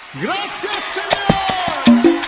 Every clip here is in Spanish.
Gracias, Señor.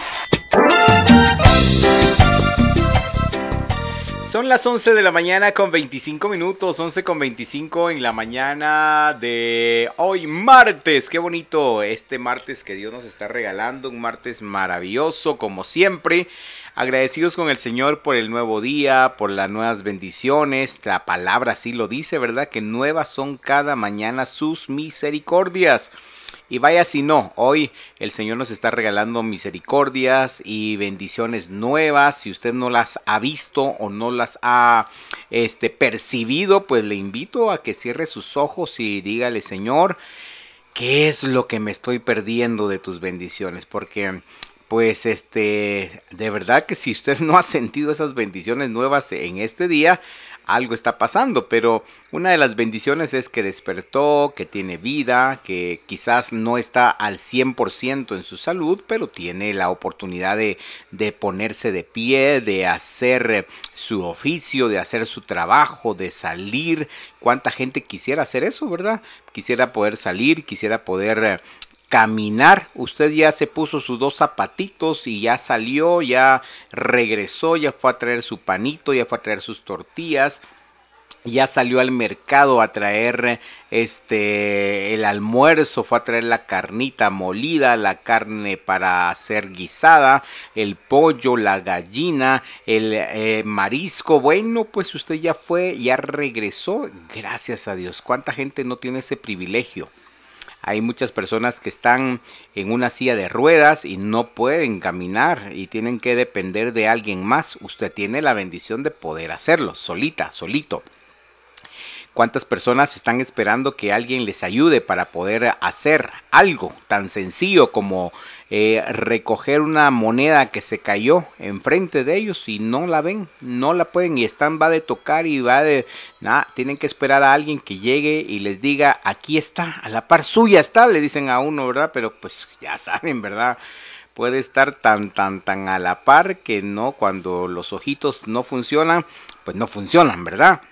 Son las 11 de la mañana con 25 minutos, 11 con 25 en la mañana de hoy martes. Qué bonito este martes que Dios nos está regalando, un martes maravilloso como siempre. Agradecidos con el Señor por el nuevo día, por las nuevas bendiciones. La palabra así lo dice, ¿verdad? Que nuevas son cada mañana sus misericordias. Y vaya si no, hoy el Señor nos está regalando misericordias y bendiciones nuevas. Si usted no las ha visto o no las ha percibido, pues le invito a que cierre sus ojos y dígale, Señor, ¿qué es lo que me estoy perdiendo de tus bendiciones? Porque pues de verdad que si usted no ha sentido esas bendiciones nuevas en este día, algo está pasando. Pero una de las bendiciones es que despertó, que tiene vida, que quizás no está al 100% en su salud, pero tiene la oportunidad de ponerse de pie, de hacer su oficio, de hacer su trabajo, de salir. ¿Cuánta gente quisiera hacer eso, verdad? Quisiera poder salir, quisiera poder caminar. Usted ya se puso sus dos zapatitos y ya salió, ya regresó, ya fue a traer su panito, ya fue a traer sus tortillas, ya salió al mercado a traer el almuerzo, fue a traer la carnita molida, la carne para hacer guisada, el pollo, la gallina, el marisco. Bueno, pues usted ya fue, ya regresó, gracias a Dios. ¿Cuánta gente no tiene ese privilegio? Hay muchas personas que están en una silla de ruedas y no pueden caminar y tienen que depender de alguien más. Usted tiene la bendición de poder hacerlo, solita, solito. ¿Cuántas personas están esperando que alguien les ayude para poder hacer algo tan sencillo como recoger una moneda que se cayó enfrente de ellos y no la ven, no la pueden y va de tocar y va de nada? Tienen que esperar a alguien que llegue y les diga, aquí está, a la par suya está, le dicen a uno, ¿verdad? Pero pues ya saben, ¿verdad? Puede estar tan a la par que no, cuando los ojitos no funcionan, pues no funcionan, ¿verdad?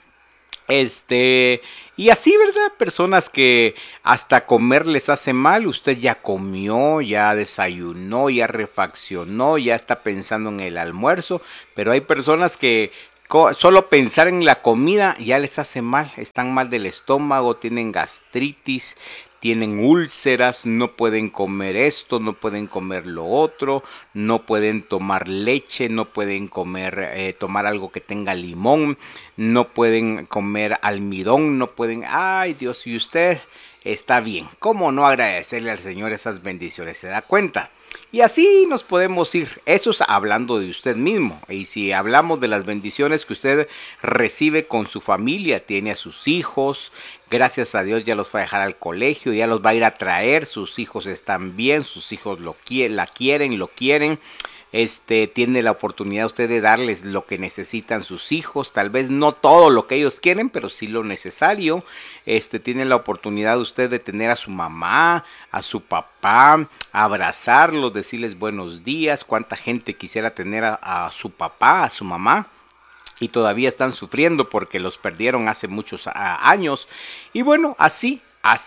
Y así, ¿verdad? Personas que hasta comer les hace mal. Usted ya comió, ya desayunó, ya refaccionó, ya está pensando en el almuerzo. Pero hay personas que solo pensar en la comida ya les hace mal. Están mal del estómago, tienen gastritis, tienen úlceras, no pueden comer esto, no pueden comer lo otro, no pueden tomar leche, no pueden tomar algo que tenga limón, no pueden comer almidón, no pueden... Ay Dios, y usted está bien. ¿Cómo no agradecerle al Señor esas bendiciones? ¿Se da cuenta? Y así nos podemos ir. Eso es hablando de usted mismo. Y si hablamos de las bendiciones que usted recibe con su familia, tiene a sus hijos, gracias a Dios ya los va a dejar al colegio, ya los va a ir a traer, sus hijos están bien, sus hijos la quieren, lo quieren. Tiene la oportunidad usted de darles lo que necesitan sus hijos, tal vez no todo lo que ellos quieren, pero sí lo necesario. Tiene la oportunidad usted de tener a su mamá, a su papá, abrazarlos, decirles buenos días. Cuánta gente quisiera tener a su papá, a su mamá, y todavía están sufriendo porque los perdieron hace muchos años. Y bueno, así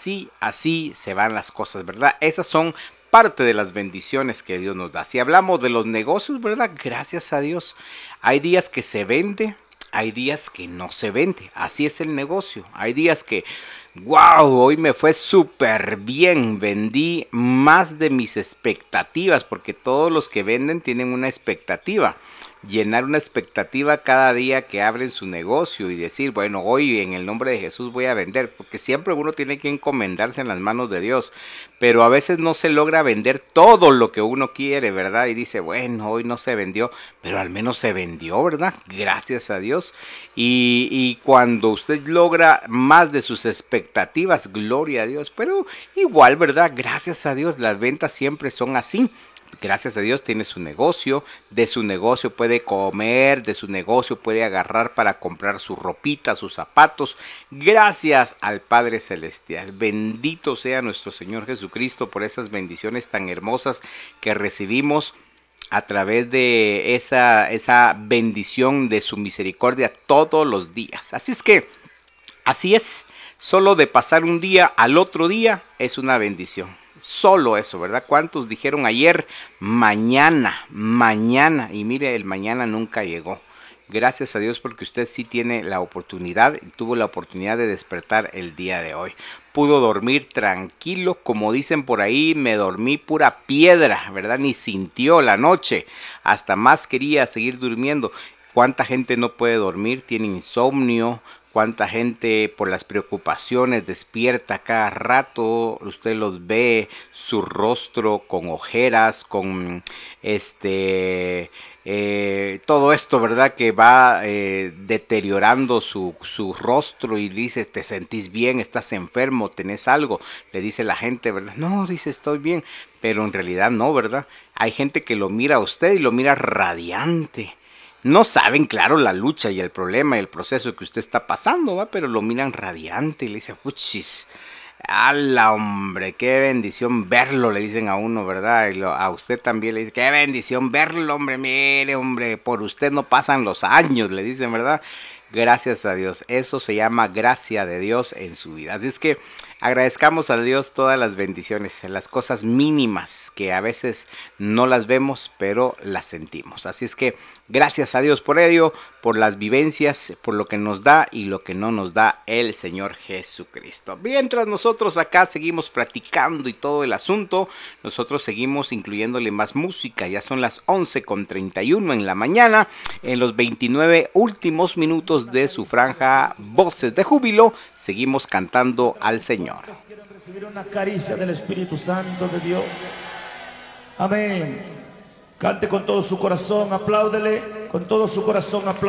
se van las cosas, ¿verdad? Esas son parte de las bendiciones que Dios nos da. Si hablamos de los negocios, ¿verdad? Gracias a Dios. Hay días que se vende, hay días que no se vende. Así es el negocio. Hay días que, wow, hoy me fue súper bien. Vendí más de mis expectativas, porque todos los que venden tienen una expectativa. Llenar una expectativa cada día que abren su negocio y decir, bueno, hoy en el nombre de Jesús voy a vender, porque siempre uno tiene que encomendarse en las manos de Dios, pero a veces no se logra vender todo lo que uno quiere, ¿verdad? Y dice, bueno, hoy no se vendió, pero al menos se vendió, ¿verdad? Gracias a Dios. Y cuando usted logra más de sus expectativas, gloria a Dios, pero igual, ¿verdad? Gracias a Dios, las ventas siempre son así. Gracias a Dios tiene su negocio, de su negocio puede comer, de su negocio puede agarrar para comprar su ropita, sus zapatos. Gracias al Padre Celestial. Bendito sea nuestro Señor Jesucristo por esas bendiciones tan hermosas que recibimos a través de esa bendición de su misericordia todos los días. Así es que, así es, solo de pasar un día al otro día es una bendición. Solo eso, ¿verdad? ¿Cuántos dijeron ayer, mañana, mañana? Y mire, el mañana nunca llegó. Gracias a Dios porque usted sí tiene la oportunidad, tuvo la oportunidad de despertar el día de hoy. Pudo dormir tranquilo, como dicen por ahí, me dormí pura piedra, ¿verdad? Ni sintió la noche, hasta más quería seguir durmiendo. ¿Cuánta gente no puede dormir? Tiene insomnio. ¿Cuánta gente por las preocupaciones despierta cada rato? Usted los ve, su rostro con ojeras, con todo esto, ¿verdad? Que va deteriorando su rostro y dice, ¿te sentís bien? ¿Estás enfermo? ¿Tenés algo? Le dice la gente, ¿verdad? No, dice, estoy bien, pero en realidad no, ¿verdad? Hay gente que lo mira a usted y lo mira radiante. No saben, claro, la lucha y el problema y el proceso que usted está pasando, ¿va? Pero lo miran radiante y le dicen, puchis, ¡hala, hombre! ¡Qué bendición verlo! Le dicen a uno, ¿verdad? Y a usted también le dice, ¡qué bendición verlo, hombre! Mire, hombre, por usted no pasan los años, le dicen, ¿verdad? Gracias a Dios. Eso se llama gracia de Dios en su vida. Así es que agradezcamos a Dios todas las bendiciones, las cosas mínimas que a veces no las vemos, pero las sentimos. Así es que gracias a Dios por ello, por las vivencias, por lo que nos da y lo que no nos da el Señor Jesucristo. Mientras nosotros acá seguimos platicando y todo el asunto, nosotros seguimos incluyéndole más música. Ya son las 11:31 en la mañana, en los 29 últimos minutos de su franja Voces de Júbilo, seguimos cantando al Señor. Quieren recibir una caricia del Espíritu Santo de Dios. Amén. Cante con todo su corazón, apláudele con todo su corazón, apláudele.